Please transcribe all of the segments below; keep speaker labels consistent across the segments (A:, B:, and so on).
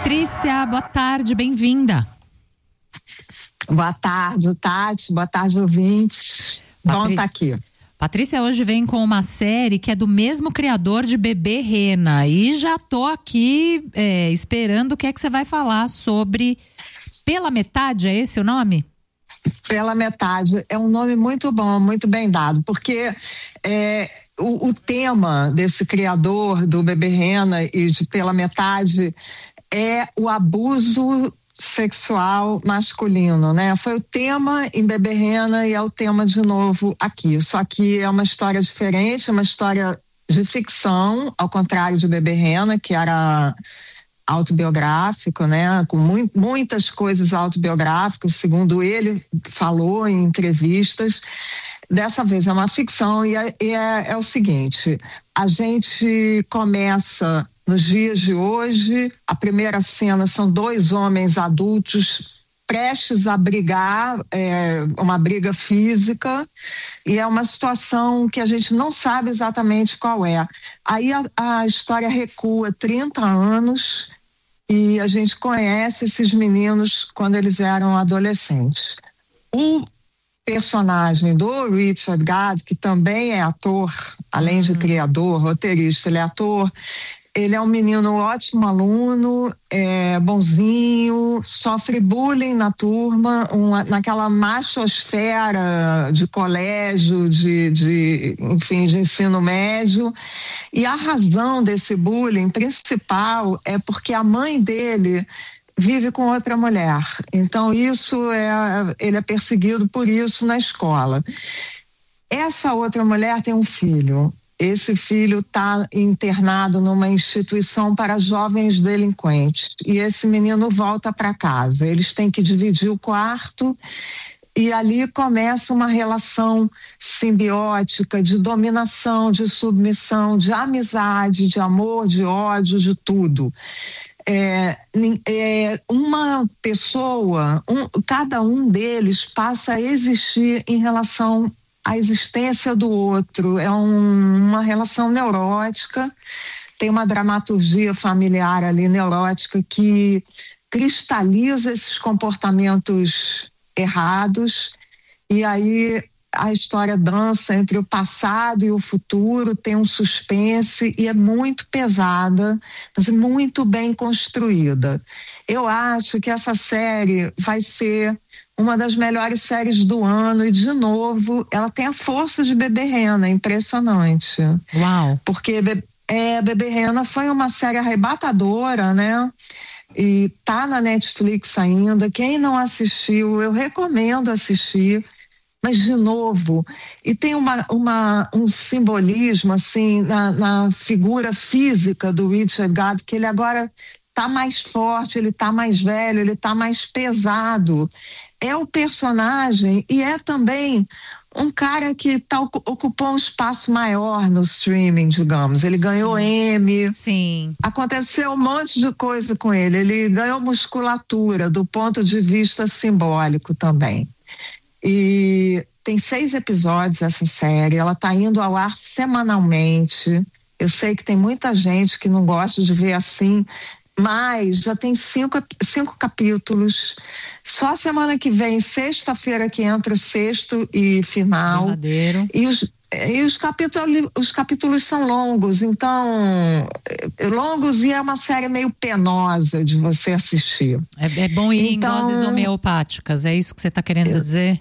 A: Patrícia, boa tarde, bem-vinda.
B: Boa tarde, Tati, boa tarde, ouvintes. Bom estar aqui.
A: Patrícia hoje vem com uma série que é do mesmo criador de Bebê Rena e já tô aqui esperando o que é que você vai falar sobre Pela Metade, é esse o nome?
B: Pela Metade, é um nome muito bom, muito bem dado, porque o tema desse criador do Bebê Rena e de Pela Metade é o abuso sexual masculino, né? Foi o tema em Bebê Rena e é o tema de novo aqui. Só que é uma história diferente, é uma história de ficção, ao contrário de Bebê Rena, que era autobiográfico, né? Com muitas coisas autobiográficas, segundo ele falou em entrevistas. Dessa vez é uma ficção e é o seguinte: a gente começa nos dias de hoje. A primeira cena são dois homens adultos prestes a brigar, uma briga física, e é uma situação que a gente não sabe exatamente qual é. Aí a história recua 30 anos e a gente conhece esses meninos quando eles eram adolescentes. O personagem do Richard Gad, que também é ator, além de criador, roteirista, ele é ator. Ele é um menino ótimo aluno, bonzinho, sofre bullying na turma, naquela machosfera de colégio, enfim, de ensino médio. E a razão desse bullying principal é porque a mãe dele vive com outra mulher. Então ele é perseguido por isso na escola. Essa outra mulher tem um filho. Esse filho está internado numa instituição para jovens delinquentes e esse menino volta para casa. Eles têm que dividir o quarto e ali começa uma relação simbiótica de dominação, de submissão, de amizade, de amor, de ódio, de tudo. Uma pessoa, cada um deles passa a existir em relação à existência do outro. É uma relação neurótica, tem uma dramaturgia familiar ali neurótica que cristaliza esses comportamentos errados, e aí a história dança entre o passado e o futuro, tem um suspense e é muito pesada, mas muito bem construída. Eu acho que essa série vai ser uma das melhores séries do ano e, de novo, ela tem a força de Bebê Rena, impressionante.
A: Uau!
B: Porque Bebê Rena foi uma série arrebatadora, né? E tá na Netflix ainda. Quem não assistiu, eu recomendo assistir. Mas, de novo, e tem um simbolismo assim na figura física do Richard Gad, que ele agora está mais forte, ele está mais velho, ele está mais pesado. É o personagem e é também um cara que ocupou um espaço maior no streaming, digamos. Ele ganhou Emmy.
A: Sim.
B: Aconteceu um monte de coisa com ele. Ele ganhou musculatura do ponto de vista simbólico também. E tem 6 episódios essa série, ela está indo ao ar semanalmente. Eu sei que tem muita gente que não gosta de ver assim, mas já tem 5 capítulos. Só a semana que vem, sexta-feira, que entra o 6º e final.
A: Verdadeiro.
B: E os capítulos são longos, então longos, e é uma série meio penosa de você assistir.
A: É bom ir em doses homeopáticas, é isso que você está querendo dizer?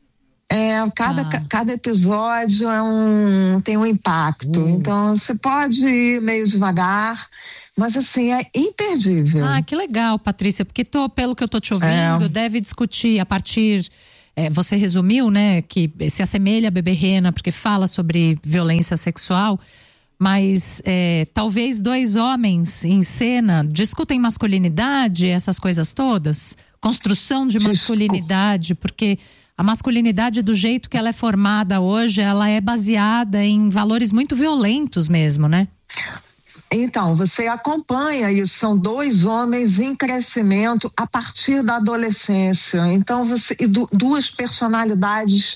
B: Cada episódio tem um impacto, então você pode ir meio devagar, mas assim, é imperdível.
A: Ah, que legal, Patrícia, porque pelo que eu tô te ouvindo, deve discutir a partir... você resumiu, né, que se assemelha a Bebê Rena porque fala sobre violência sexual, mas talvez 2 homens em cena discutem masculinidade, essas coisas todas, construção de masculinidade, porque a masculinidade, do jeito que ela é formada hoje, ela é baseada em valores muito violentos mesmo, né?
B: Então, você acompanha isso, são 2 homens em crescimento a partir da adolescência. Então, duas personalidades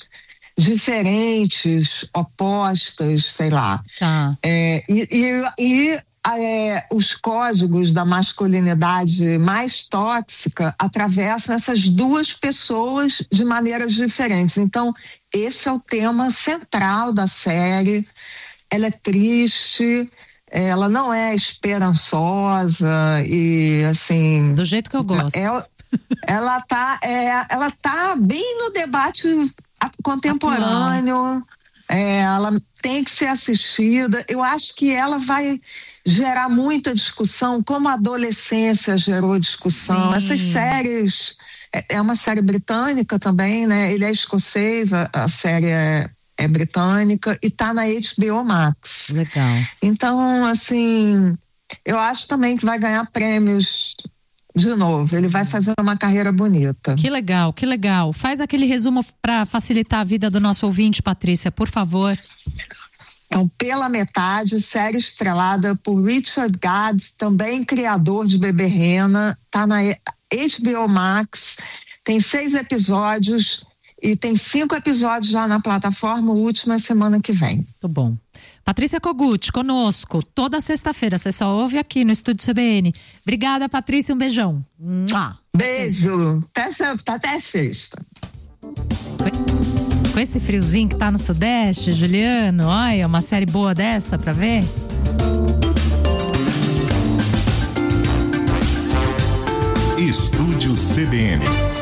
B: diferentes, opostas, sei lá.
A: Tá.
B: E os códigos da masculinidade mais tóxica atravessam essas duas pessoas de maneiras diferentes. Então, esse é o tema central da série. Ela é triste, ela não é esperançosa e assim...
A: Do jeito que eu gosto.
B: Ela tá bem no debate contemporâneo. Ela tem que ser assistida. Eu acho que ela vai gerar muita discussão, como a adolescência gerou discussão. Sim. Essas séries, é uma série britânica também, né? Ele é escocês, a série é britânica e tá na HBO Max.
A: Legal.
B: Então, assim, eu acho também que vai ganhar prêmios de novo. Ele vai fazer uma carreira bonita.
A: Que legal, que legal. Faz aquele resumo para facilitar a vida do nosso ouvinte, Patrícia, por favor.
B: Então, Pela Metade, série estrelada por Richard Gad, também criador de Bebê Rena, tá na HBO Max, tem 6 episódios e tem 5 episódios já na plataforma, o último é semana que vem.
A: Muito bom. Patrícia Kogut, conosco, toda sexta-feira, você só ouve aqui no Estúdio CBN. Obrigada, Patrícia, um beijão.
B: Beijo, até sexta.
A: Com esse friozinho que tá no Sudeste, Juliano, olha, uma série boa dessa pra ver?
C: Estúdio CBN.